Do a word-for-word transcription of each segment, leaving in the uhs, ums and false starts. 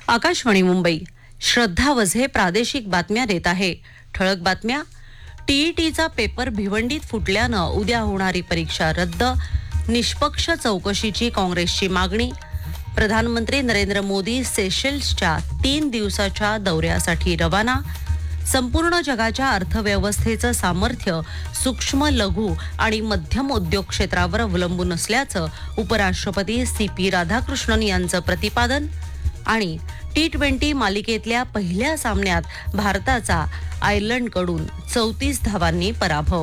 आकाशवाणी मुंबई. श्रद्धा वझे प्रादेशिक बातम्या देत आहे. ठळक बातम्या. टीईटीचा पेपर भिवंडीत फुटल्यानं उद्या होणारी परीक्षा रद्द. निष्पक्ष चौकशीची काँग्रेसची मागणी. प्रधानमंत्री नरेंद्र मोदी सेशेल्सच्या तीन दिवसाच्या दौऱ्यासाठी रवाना. संपूर्ण जगाच्या अर्थव्यवस्थेचं सामर्थ्य सूक्ष्म लघु आणि मध्यम उद्योग क्षेत्रावर अवलंबून असल्याचं उपराष्ट्रपती सी पी राधाकृष्णन यांचं प्रतिपादन. आणि टी ट्वेंटी मालिकेतल्या पहिल्या सामन्यात भारताचा आयर्लंडकडून चौतीस धावांनी पराभव.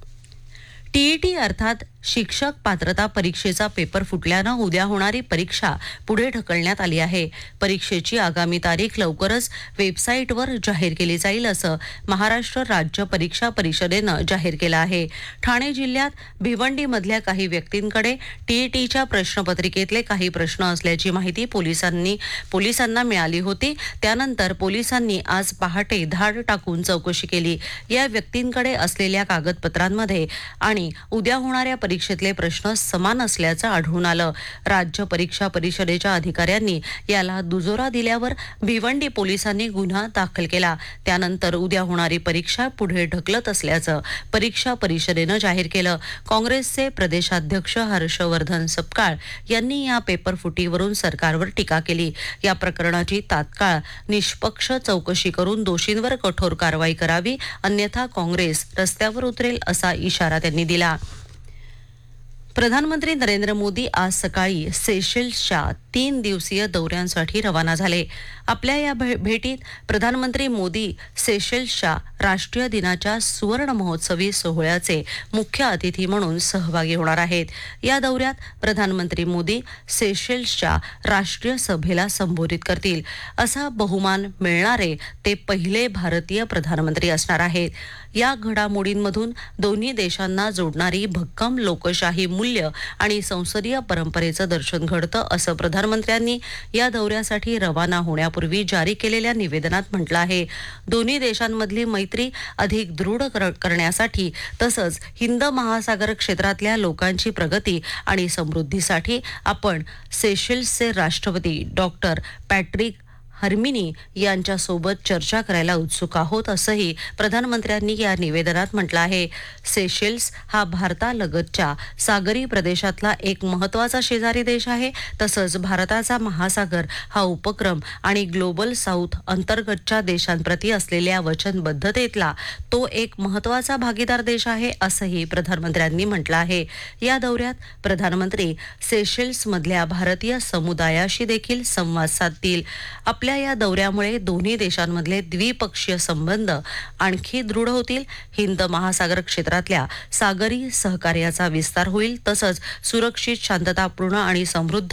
टीईटी अर्थात शिक्षक पात्रता परीक्षेचा पेपर फुटल्यानं उद्या होणारी परीक्षा पुढे ढकलण्यात आली आहे. परीक्षेची आगामी तारीख लवकरच वेबसाईटवर जाहीर केली जाईल असं महाराष्ट्र राज्य परीक्षा परिषदेनं जाहीर केलं आहे. ठाणे जिल्ह्यात भिवंडीमधल्या काही व्यक्तींकडे टीईटीच्या प्रश्नपत्रिकेतले काही प्रश्न असल्याची माहिती पोलिसांनी पोलिसांना मिळाली होती. त्यानंतर पोलिसांनी आज पहाटे धाड टाकून चौकशी केली. या व्यक्तींकडे असलेल्या कागदपत्रांमध्ये आणि उद्या होणाऱ्या परीक्षेतले प्रश्न समान असल्याचं आढळून आलं. राज्य परीक्षा परिषदेच्या अधिकाऱ्यांनी याला दुजोरा दिल्यावर भिवंडी पोलिसांनी गुन्हा दाखल केला. त्यानंतर उद्या होणारी परीक्षा पुढे ढकलत असल्याचं परीक्षा परिषदेनं जाहीर केलं. काँग्रेसचे प्रदेशाध्यक्ष हर्षवर्धन सपकाळ यांनी या पेपर फुटीवरून सरकारवर टीका केली. या प्रकरणाची तात्काळ निष्पक्ष चौकशी करून दोषींवर कठोर कारवाई करावी, अन्यथा काँग्रेस रस्त्यावर उतरेल असा इशारा त्यांनी दिला. प्रधानमंत्री नरेंद्र मोदी आज सकाळी सेशेल्सच्या तीन दिवसीय दौऱ्यांसाठी रवाना झाले. आपल्या या भेटीत प्रधानमंत्री मोदी सेशेल्सच्या राष्ट्रीय दिनाच्या सुवर्ण महोत्सवी सोहळ्याचे मुख्य अतिथी म्हणून सहभागी होणार आहेत. या दौऱ्यात प्रधानमंत्री मोदी सेशेल्सच्या राष्ट्रीय सभेला संबोधित करतील. असा बहुमान मिळणारे ते पहिले भारतीय प्रधानमंत्री असणार आहेत. या घडामोडींमधून दोन्ही देशांना जोडणारी भक्कम लोकशाही मूल्य आणि संसदीय परंपरेचं दर्शन घडतं असं प्रधानमंत्र्यांनी या दौऱ्यासाठी रवाना होण्यापूर्वी जारी केलेल्या निवेदनात म्हटलं आहे. दोन्ही देशांमधली मैत्री अधिक दृढ करण्यासाठी तसंच हिंद महासागर क्षेत्रातल्या लोकांची प्रगती आणि समृद्धीसाठी आपण सेशेल्सचे राष्ट्रपती डॉक्टर पॅट्रिक हर्मिनी यांच्यासोबत चर्चा करायला उत्सुक आहोत असंही प्रधानमंत्र्यांनी या निवेदनात म्हटलं आहे. सेशेल्स हा भारतालगतच्या सागरी प्रदेशातला एक महत्त्वाचा शेजारी देश आहे. तसंच भारताचा महासागर हा उपक्रम आणि ग्लोबल साऊथ अंतर्गतच्या देशांप्रती असलेल्या वचनबद्धतेतला तो एक महत्त्वाचा भागीदार देश आहे असंही प्रधानमंत्र्यांनी म्हटलं आहे. या दौऱ्यात प्रधानमंत्री सेशेल्समधल्या भारतीय समुदायाशी देखील संवाद साधतील. आपल्या या दौऱ्यामुळे दोन्ही देशांमधले द्विपक्षीय संबंध आणखी दृढ होतील. हिंद महासागर क्षेत्रातल्या सागरी सहकार्याचा विस्तार होईल. तसंच सुरक्षित, शांततापूर्ण आणि समृद्ध